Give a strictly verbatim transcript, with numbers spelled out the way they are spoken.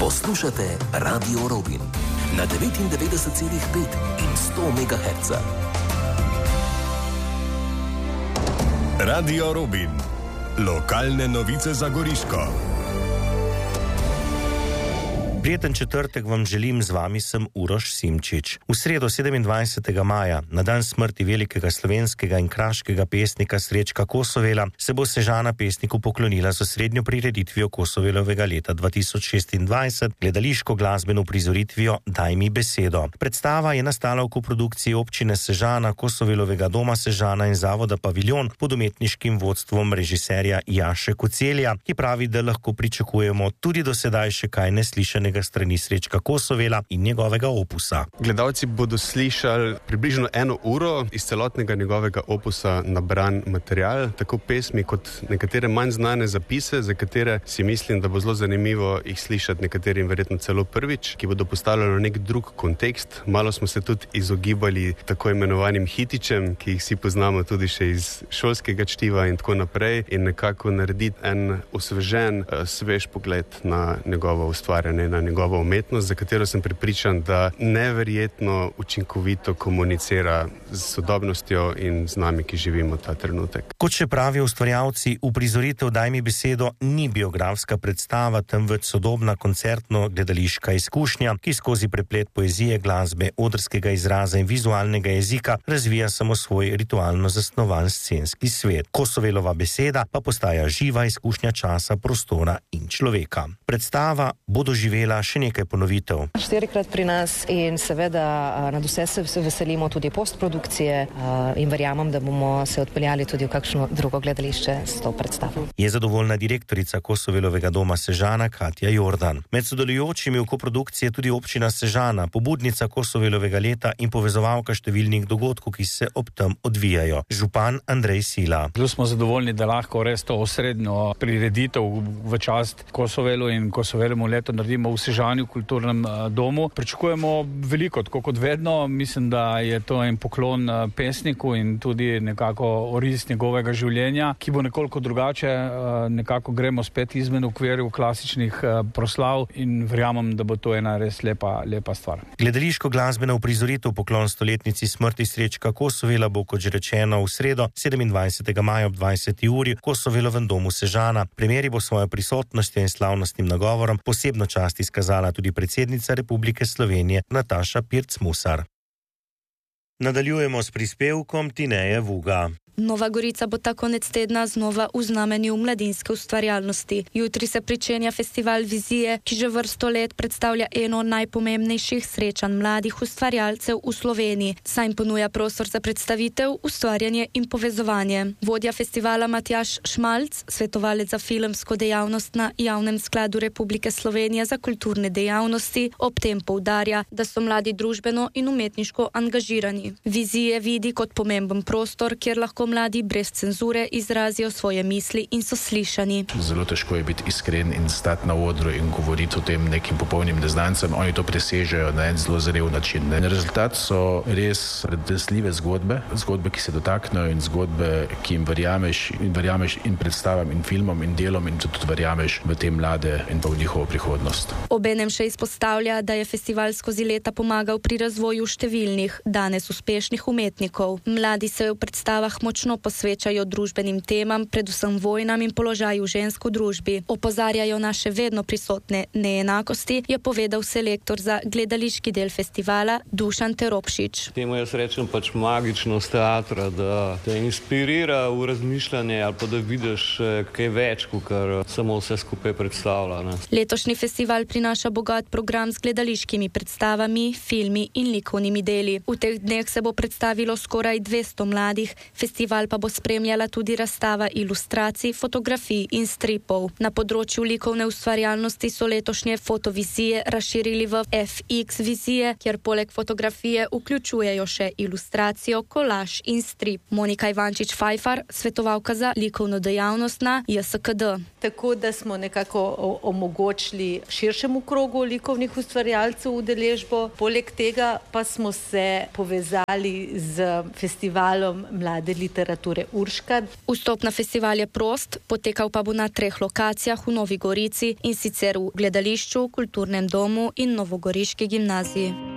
Poslušate Radio Robin na devetindevetdeset celih pet in sto megahertzov. Radio Robin. Lokalne novice za Goriško. Prijeten četrtek vam želim, z vami sem Uroš Simčič. V sredo sedemindvajsetega maja, na dan smrti velikega slovenskega in kraškega pesnika Srečka Kosovela, se bo Sežana pesniku poklonila z osrednjo prireditvijo Kosovelovega leta dva tisoč šestindvajset, gledališko glasbeno uprizoritvijo Daj mi besedo. Predstava je nastala v koprodukciji občine Sežana, Kosovelovega doma Sežana in zavoda Paviljon pod umetniškim vodstvom režiserja Jaše Kocelja, ki pravi, da lahko pričakujemo tudi do sedaj še kaj neslišanega strani Srečka Kosovela in njegovega opusa. Gledalci bodo slišali približno eno uro iz celotnega njegovega opusa nabran material, tako pesmi kot nekatere manj znane zapise, za katere si mislim, da bo zelo zanimivo jih slišati nekaterim verjetno celo prvič, ki bodo postavljali nek drug kontekst. Malo smo se tudi izogibali tako imenovanim hitičem, ki jih vsi poznamo tudi še iz šolskega čtiva in tako naprej, in nekako narediti en osvežen, svež pogled na njegovo ustvarjanje, na njegovo umetnost, za katero sem prepričan, da neverjetno učinkovito komunicira z sodobnostjo in z nami, ki živimo ta trenutek. Kot še pravijo ustvarjalci, uprizoritev Daj mi besedo ni biografska predstava, temveč sodobna koncertno-gledališka izkušnja, ki skozi preplet poezije, glasbe, odrskega izraza in vizualnega jezika razvija samo svoj ritualno zasnovan scenski svet. Kosovelova beseda pa postaja živa izkušnja časa, prostora in človeka. Predstava bo doživela še nekaj ponovitev. Štirikrat pri nas in seveda nad vse se veselimo tudi postprodukcije in verjamem, da bomo se odpeljali tudi v kakšno drugo gledališče s to predstavo. Je zadovoljna direktorica Kosovelovega doma Sežana Katja Jordan. Med sodelujočimi v koprodukciji je tudi občina Sežana, pobudnica Kosovelovega leta in povezovalka številnih dogodkov, ki se ob tem odvijajo. Župan Andrej Sila. Zelo smo zadovoljni, da lahko res to osrednjo prireditev v čast Kosovelu in Kosovelovemu letu naredimo v Sežani, v kulturnem domu. Pričakujemo veliko, tako kot vedno. Mislim, da je to en poklon pesniku in tudi nekako oris njegovega življenja, ki bo nekoliko drugače. Nekako gremo spet izven okvirov klasičnih proslav in verjamem, da bo to ena res lepa, lepa stvar. Gledališko glasbena uprizoritev poklon stoletnici smrti Srečka Kosovela bo, kot že rečeno, v sredo sedemindvajsetega maja ob dvajseti uri v Kosovelovem domu Sežana. Premieri bo svojo prisotnostjo in slavnostnim nagovorom posebno čast izkazala tudi predsednica Republike Slovenije Nataša Pirc Musar. Nadaljujemo s prispevkom Tineje Vuga. Nova Gorica bo ta konec tedna znova v znamenju mladinske ustvarjalnosti. Jutri se pričenja festival Vizije, ki že vrsto let predstavlja eno najpomembnejših srečanj mladih ustvarjalcev v Sloveniji, saj jim ponuja prostor za predstavitev, ustvarjanje in povezovanje. Vodja festivala Matjaž Šmalc, svetovalec za filmsko dejavnost na Javnem skladu Republike Slovenije za kulturne dejavnosti, ob tem poudarja, da so mladi družbeno in umetniško angažirani. Vizije vidi kot pomemben prostor, kjer lahko mladi brez cenzure izrazijo svoje misli in so slišani. Zelo težko je biti iskren in stati na odru in govoriti o tem nekim popolnim neznancem. Oni to presežejo na en zelo zrel način. Ne? Rezultat so res pretresljive zgodbe, zgodbe, ki se dotaknejo in zgodbe, ki jim verjameš in verjameš in predstavam in filmom in delom in tudi verjameš v te mlade in pa v njihovo prihodnost. Obenem še izpostavlja, da je festival skozi leta pomagal pri razvoju številnih, danes uspešnih umetnikov. Mladi se v predstavah močno posvečajo družbenim temam, predvsem vojnam in položaju žensk v družbi. Opozarjajo na še vedno prisotne neenakosti, je povedal selektor za gledališki del festivala Dušan Teropšič. Temu jaz rečem pač magičnost teatra, da te inspirira v razmišljanje ali pa da vidiš kaj več, kot samo vse skupaj predstavlja. Ne? Letošnji festival prinaša bogat program z gledališkimi predstavami, filmi in likovnimi deli. V teh dneh se bo predstavilo skoraj dvesto mladih. Festival pa bo spremljala tudi razstava ilustracij, fotografij in stripov. Na področju likovne ustvarjalnosti so letošnje fotovizije razširili v F X vizije, kjer poleg fotografije vključujejo še ilustracijo, kolaž in strip. Monika Ivančič-Fajfar, svetovalka za likovno dejavnost na J S K D. Tako da smo nekako omogočili širšemu krogu likovnih ustvarjalcev udeležbo. Poleg tega pa smo se povezali povezali z festivalom mlade literature Urška. Vstop na festival je prost, potekal pa bo na treh lokacijah v Novi Gorici, in sicer v gledališču, kulturnem domu in novogoriški gimnaziji.